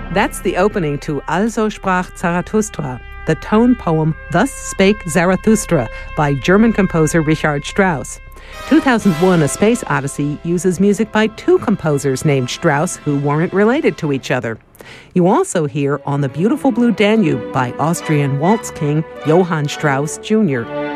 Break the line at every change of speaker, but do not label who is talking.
That's the opening to Also sprach Zarathustra, the tone poem Thus Spake Zarathustra by German composer Richard Strauss. 2001: A Space Odyssey uses music by two composers named Strauss who weren't related to each other. You also hear On the Beautiful Blue Danube by Austrian waltz king Johann Strauss Jr.